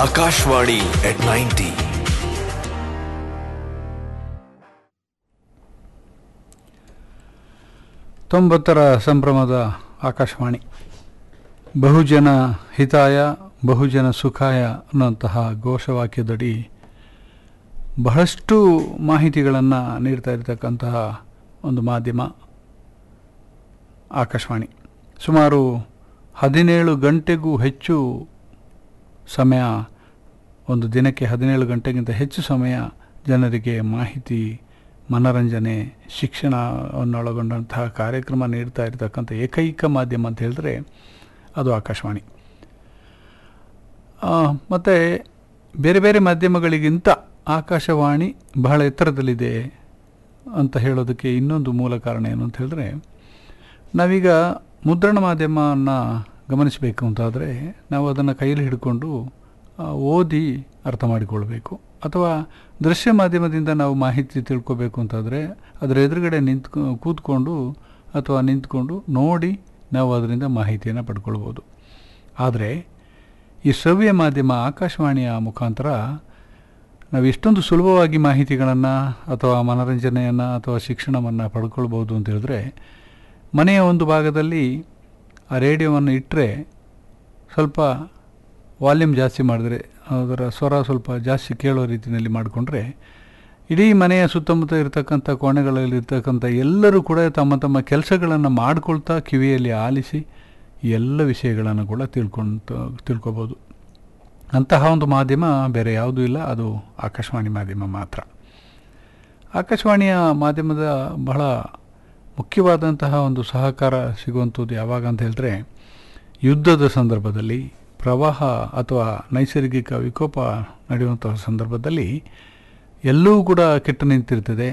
Akashvani at 90. ತೊಂಬತ್ತರ ಸಂಭ್ರಮದ ಆಕಾಶವಾಣಿ. ಬಹುಜನ ಹಿತಾಯ ಬಹುಜನ ಸುಖಾಯ ಅನ್ನುವಂತಹ ಘೋಷವಾಕ್ಯದಡಿ ಬಹಳಷ್ಟು ಮಾಹಿತಿಗಳನ್ನು ನೀಡ್ತಾ ಇರತಕ್ಕಂತಹ ಒಂದು ಮಾಧ್ಯಮ ಆಕಾಶವಾಣಿ. ಸುಮಾರು 17 ಗಂಟೆಗೂ ಹೆಚ್ಚು ಸಮಯ, ಒಂದು ದಿನಕ್ಕೆ 17 ಗಂಟೆಗಿಂತ ಹೆಚ್ಚು ಸಮಯ ಜನರಿಗೆ ಮಾಹಿತಿ, ಮನರಂಜನೆ, ಶಿಕ್ಷಣವನ್ನೊಳಗೊಂಡಂತಹ ಕಾರ್ಯಕ್ರಮ ನೀಡ್ತಾ ಇರತಕ್ಕಂಥ ಏಕೈಕ ಮಾಧ್ಯಮ ಅಂತ ಹೇಳಿದ್ರೆ ಅದು ಆಕಾಶವಾಣಿ. ಮತ್ತು ಬೇರೆ ಬೇರೆ ಮಾಧ್ಯಮಗಳಿಗಿಂತ ಆಕಾಶವಾಣಿ ಬಹಳ ಎತ್ತರದಲ್ಲಿದೆ ಅಂತ ಹೇಳೋದಕ್ಕೆ ಇನ್ನೊಂದು ಮೂಲ ಕಾರಣ ಏನು ಅಂತ ಹೇಳಿದ್ರೆ, ನಾವೀಗ ಮುದ್ರಣ ಮಾಧ್ಯಮವನ್ನು ಗಮನಿಸಬೇಕು ಅಂತಾದರೆ ನಾವು ಅದನ್ನು ಕೈಯಲ್ಲಿ ಹಿಡ್ಕೊಂಡು ಓದಿ ಅರ್ಥ ಮಾಡಿಕೊಳ್ಬೇಕು. ಅಥವಾ ದೃಶ್ಯ ಮಾಧ್ಯಮದಿಂದ ನಾವು ಮಾಹಿತಿ ತಿಳ್ಕೊಬೇಕು ಅಂತಾದರೆ ಅದರ ಎದುರುಗಡೆ ಕೂತ್ಕೊಂಡು ಅಥವಾ ನಿಂತ್ಕೊಂಡು ನೋಡಿ ನಾವು ಅದರಿಂದ ಮಾಹಿತಿಯನ್ನು ಪಡ್ಕೊಳ್ಬೋದು. ಆದರೆ ಈ ಶ್ರವ್ಯ ಮಾಧ್ಯಮ ಆಕಾಶವಾಣಿಯ ಮುಖಾಂತರ ನಾವು ಎಷ್ಟೊಂದು ಸುಲಭವಾಗಿ ಮಾಹಿತಿಗಳನ್ನು ಅಥವಾ ಮನರಂಜನೆಯನ್ನು ಅಥವಾ ಶಿಕ್ಷಣವನ್ನು ಪಡ್ಕೊಳ್ಬೋದು ಅಂತ ಹೇಳಿದ್ರೆ, ಮನೆಯ ಒಂದು ಭಾಗದಲ್ಲಿ ಆ ರೇಡಿಯೋವನ್ನು ಇಟ್ಟರೆ ಸ್ವಲ್ಪ ವಾಲ್ಯೂಮ್ ಜಾಸ್ತಿ ಮಾಡಿದ್ರೆ, ಅದರ ಸ್ವರ ಸ್ವಲ್ಪ ಜಾಸ್ತಿ ಕೇಳೋ ರೀತಿಯಲ್ಲಿ ಮಾಡಿಕೊಂಡ್ರೆ ಇಡೀ ಮನೆಯ ಸುತ್ತಮುತ್ತ ಇರತಕ್ಕಂಥ ಕೋಣೆಗಳಲ್ಲಿರ್ತಕ್ಕಂಥ ಎಲ್ಲರೂ ಕೂಡ ತಮ್ಮ ತಮ್ಮ ಕೆಲಸಗಳನ್ನು ಮಾಡಿಕೊಳ್ತಾ ಕಿವಿಯಲ್ಲಿ ಆಲಿಸಿ ಎಲ್ಲ ವಿಷಯಗಳನ್ನು ಕೂಡ ತಿಳ್ಕೊಬೋದು. ಅಂತಹ ಒಂದು ಮಾಧ್ಯಮ ಬೇರೆ ಯಾವುದೂ ಇಲ್ಲ, ಅದು ಆಕಾಶವಾಣಿ ಮಾಧ್ಯಮ ಮಾತ್ರ. ಆಕಾಶವಾಣಿಯ ಮಾಧ್ಯಮದ ಬಹಳ ಮುಖ್ಯವಾದಂತಹ ಒಂದು ಸಹಕಾರ ಸಿಗುವಂಥದ್ದು ಯಾವಾಗ ಅಂತ ಹೇಳಿದ್ರೆ, ಯುದ್ಧದ ಸಂದರ್ಭದಲ್ಲಿ, ಪ್ರವಾಹ ಅಥವಾ ನೈಸರ್ಗಿಕ ವಿಕೋಪ ನಡೆಯುವಂತಹ ಸಂದರ್ಭದಲ್ಲಿ ಎಲ್ಲವೂ ಕೂಡ ಕೆಟ್ಟು ನಿಂತಿರ್ತದೆ.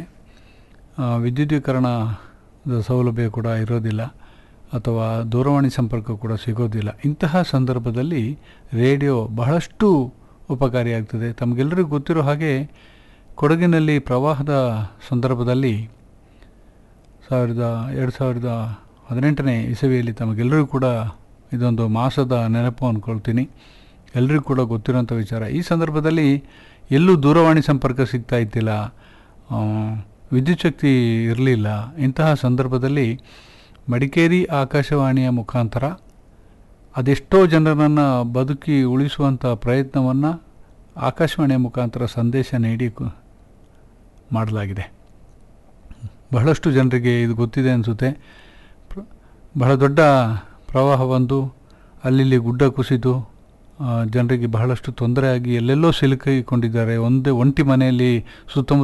ವಿದ್ಯುದೀಕರಣದ ಸೌಲಭ್ಯ ಕೂಡ ಇರೋದಿಲ್ಲ ಅಥವಾ ದೂರವಾಣಿ ಸಂಪರ್ಕ ಕೂಡ ಸಿಗೋದಿಲ್ಲ. ಇಂತಹ ಸಂದರ್ಭದಲ್ಲಿ ರೇಡಿಯೋ ಬಹಳಷ್ಟು ಉಪಕಾರಿಯಾಗ್ತದೆ. ತಮಗೆಲ್ಲರಿಗೂ ಗೊತ್ತಿರೋ ಹಾಗೆ ಕೊಡಗಿನಲ್ಲಿ ಪ್ರವಾಹದ ಸಂದರ್ಭದಲ್ಲಿ 2018ನೇ ಇಸವಿಯಲ್ಲಿ ತಮಗೆಲ್ಲರಿಗೂ ಕೂಡ ಇದೊಂದು ಮಾಸದ ನೆನಪು ಅಂದ್ಕೊಳ್ತೀನಿ, ಎಲ್ಲರಿಗೂ ಕೂಡ ಗೊತ್ತಿರೋಂಥ ವಿಚಾರ. ಈ ಸಂದರ್ಭದಲ್ಲಿ ಎಲ್ಲೂ ದೂರವಾಣಿ ಸಂಪರ್ಕ ಸಿಗ್ತಾ ಇದ್ದಿಲ್ಲ, ವಿದ್ಯುತ್ ಶಕ್ತಿ ಇರಲಿಲ್ಲ. ಇಂತಹ ಸಂದರ್ಭದಲ್ಲಿ ಮಡಿಕೇರಿ ಆಕಾಶವಾಣಿಯ ಮುಖಾಂತರ ಅದೆಷ್ಟೋ ಜನರನ್ನು ಬದುಕಿ ಉಳಿಸುವಂಥ ಪ್ರಯತ್ನವನ್ನು ಆಕಾಶವಾಣಿಯ ಮುಖಾಂತರ ಸಂದೇಶ ನೀಡಿ ಮಾಡಲಾಗಿದೆ. ಬಹಳಷ್ಟು ಜನರಿಗೆ ಇದು ಗೊತ್ತಿದೆ ಅನಿಸುತ್ತೆ. ಬಹಳ ದೊಡ್ಡ ಪ್ರವಾಹ ಬಂದು ಅಲ್ಲಿ ಗುಡ್ಡ ಕುಸಿದು ಜನರಿಗೆ ಬಹಳಷ್ಟು ತೊಂದರೆಯಾಗಿ ಎಲ್ಲೆಲ್ಲೋ ಸಿಲುಕಿಕೊಂಡಿದ್ದಾರೆ. ಒಂಟಿ ಮನೆಯಲ್ಲಿ ಸುತ್ತಮುತ್ತ